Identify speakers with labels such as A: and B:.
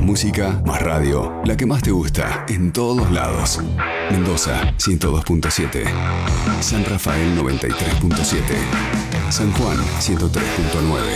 A: Más música, más radio. La que más te gusta, en todos lados. Mendoza, 102.7. San Rafael, 93.7. San Juan, 103.9.